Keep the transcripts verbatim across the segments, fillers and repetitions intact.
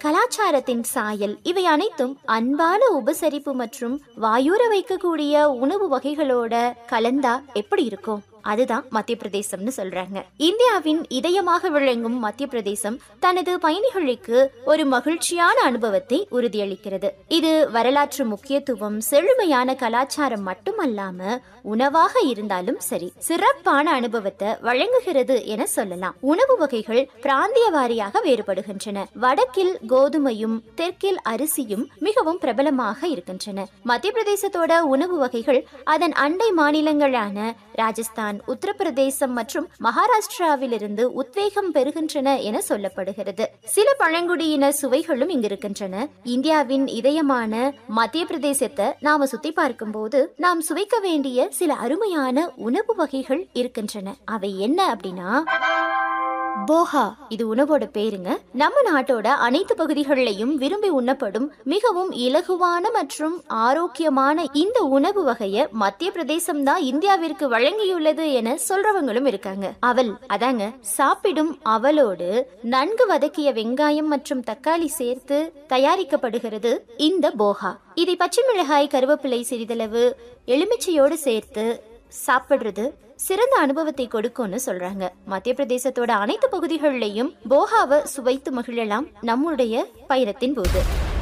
கலாச்சாரத்தின் சாயல், இவை அனைத்தும் அன்பான உபசரிப்பு மற்றும் வாயூர வைக்கக்கூடிய உணவு வகைகளோட கலந்தா எப்படி இருக்கும்? அதுதான் மத்திய பிரதேசம்னு சொல்றாங்க. இந்தியாவின் இதயமாக விளங்கும் மத்திய பிரதேசம் தனது பயணிகளுக்கு ஒரு மகிழ்ச்சியான அனுபவத்தை உறுதியளிக்கிறது. இது வரலாற்று முக்கியத்துவம், செழுமையான கலாச்சாரம் மட்டுமல்லாம உணவாக இருந்தாலும் சரி சிறப்பான அனுபவத்தை வழங்குகிறது என சொல்லலாம். உணவு வகைகள் பிராந்திய வாரியாக வேறுபடுகின்றன. வடக்கில் கோதுமையும் தெற்கில் அரிசியும் மிகவும் பிரபலமாக இருக்கின்றன. மத்திய பிரதேசத்தோட உணவு வகைகள் அதன் அண்டை மாநிலங்களான ராஜஸ்தான், உத்தரப்பிரதேசம் மற்றும் மகாராஷ்டிராவிலிருந்து உத்வேகம் பெறுகின்றன என சொல்லப்படுகிறது. சில பழங்குடியின சுவைகளும் இங்கு இருக்கின்றன. இந்தியாவின் இதயமான மத்திய பிரதேசத்தை நாம சுத்தி பார்க்கும் போது நாம் சுவைக்க வேண்டிய சில அருமையான உணவு வகைகள் இருக்கின்றன. அவை என்ன அப்படின்னா, போஹா, இது உணவோட பேருங்க. நம்ம நாட்டோட அனைத்து பகுதிகளிலையும் விரும்பி உண்ணப்படும் மிகவும் இலகுவான மற்றும் ஆரோக்கியமான இந்த உணவு வகையை மத்திய பிரதேசம் தான் இந்தியாவிற்கு வழங்கியுள்ளது என சொல்றவங்களும் இருக்காங்க. அவல், அதாங்க, சாப்பிடும் அவலோடு நன்கு வதக்கிய வெங்காயம் மற்றும் தக்காளி சேர்த்து தயாரிக்கப்படுகிறது இந்த போஹா. இதை பச்சை மிளகாய், கருவேப்பிலை, சிறிதளவு எலுமிச்சையோடு சேர்த்து சாப்பிடுறது சிறந்த அனுபவத்தை கொடுக்கும்னு சொல்றாங்க. மத்திய பிரதேசத்தோட அனைத்து பகுதிகளிலையும் போஹாவை சுவைத்து மகிழலாம் நம்முடைய பயணத்தின் போது.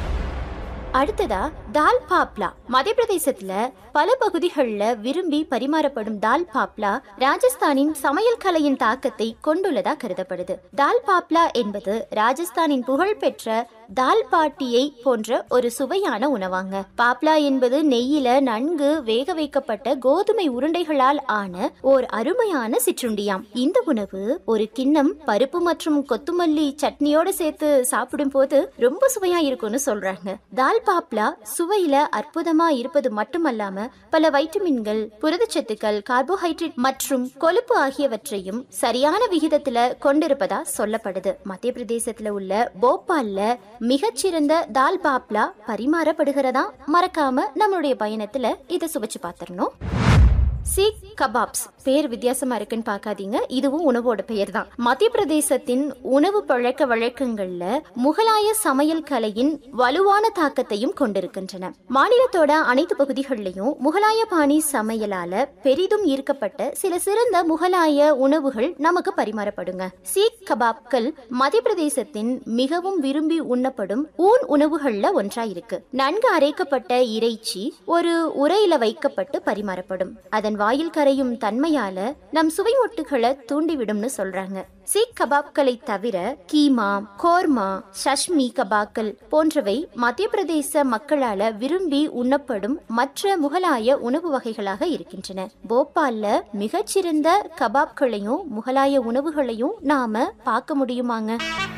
அடுத்ததா தால் பாப்லா. மத்திய பிரதேசத்துல பல பகுதிகளில் விரும்பி பரிமாறப்படும் தால் பாப்லா ராஜஸ்தானின் சமையல் கலையின் தாக்கத்தை கொண்டுள்ளதா கருதப்படுது. தால் பாப்லா என்பது ராஜஸ்தானின் புகழ்பெற்ற தால் பாட்டியை போன்ற ஒரு சுவையான உணவாங்க. பாப்லா என்பது நெய்யில நன்கு வேக வைக்கப்பட்ட கோதுமை உருண்டைகளால் ஆன ஓர் அருமையான சிற்றுண்டியாம். இந்த உணவு ஒரு கிண்ணம் பருப்பு மற்றும் கொத்துமல்லி சட்னியோட சேர்த்து சாப்பிடும் போது ரொம்ப சுவையா இருக்கும்னு சொல்றாங்க. தால் பாப்லா சுவையில அற்புதமா இருப்பது மட்டுமல்லாம பல வைட்டமின்கள், புரதச்சத்துக்கள், கார்போஹைட்ரேட் மற்றும் கொழுப்பு ஆகியவற்றையும் சரியான விகிதத்துல கொண்டிருப்பதா சொல்லப்படுது. மத்திய பிரதேசத்துல உள்ள போபால்ல மிகச்சிறந்த தால் பாப்லா பரிமாறப்படுகிறதா. மறக்காம நம்மளுடைய பயணத்துல இதை சுவைச்சு பார்த்திடணும். சீக் கபாப்ஸ், பேர் வித்தியாசமா இருக்குன்னு பார்க்காதீங்க, இதுவும் உணவோட பெயர் தான். மத்திய பிரதேசத்தின் உணவு பழக்க வழக்கங்கள்ல முகலாய சமையல் கலையின் வலுவான தாக்கத்தையும் கொண்டிருக்கின்றன. மாநிலத்தோட அனைத்து பகுதிகளிலையும் முகலாய பாணி சமையலால பெரிதும் ஈர்க்கப்பட்ட சில சிறந்த முகலாய உணவுகள் நமக்கு பரிமாறப்படுங்க. சீக் கபாப்கள் மத்திய பிரதேசத்தின் மிகவும் விரும்பி உண்ணப்படும் ஊன் உணவுகள்ல ஒன்றா இருக்கு. நன்கு அரைக்கப்பட்ட இறைச்சி ஒரு உரையில வைக்கப்பட்டு பரிமாறப்படும். அதன் வாயில் கரையும் தன்மையால நம் சுவை மொட்டுகளை தூண்டிவிடும்னு சொல்றாங்க. சீக் கபாப்களை தவிர கீமா, கோர்மா, சஷ்மி கபாக்கள் போன்றவை மத்திய பிரதேச மக்களால விரும்பி உண்ணப்படும் மற்ற முகலாய உணவு வகைகளாக இருக்கின்றன. போபால்ல மிகச்சிறந்த கபாப்களையும் முகலாய உணவுகளையும் நாம பார்க்க முடியுமாங்க.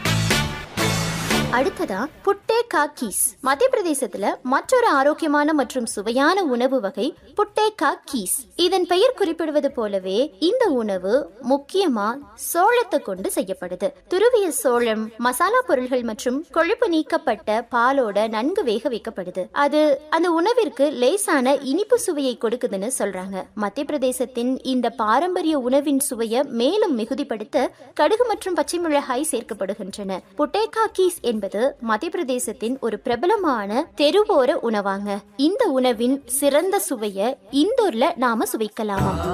அடுத்ததா புட்டே கா கீஸ். மத்திய பிரதேசத்துல மற்றொரு ஆரோக்கியமான மற்றும் சுவையான உணவு வகை புட்டே கா கீஸ். இதன் பெயர் குறிப்பிடுவது போலவே இந்த உணவு முக்கியமா சோளத்தை கொண்டு செய்யப்படுது. துருவிய சோளம், மசாலா பொருள்கள் மற்றும் கொழுப்பு நீக்கப்பட்ட பாலோட நன்கு வேக வைக்கப்படுது. அது அந்த உணவிற்கு லேசான இனிப்பு சுவையை கொடுக்குதுன்னு சொல்றாங்க. மத்திய பிரதேசத்தின் இந்த பாரம்பரிய உணவின் சுவையை மேலும் மிகுதிப்படுத்த கடுகு மற்றும் பச்சை மிளகாய் சேர்க்கப்படுகின்றன. புட்டே கா கீஸ் என்பது மத்திய பிரதேசத்தின் ஒரு பிரபலமான தெருவோர உணவாங்க. இந்த உணவின் சிறந்த சுவையை இந்தூர்ல நாம சுவைக்கலாமா?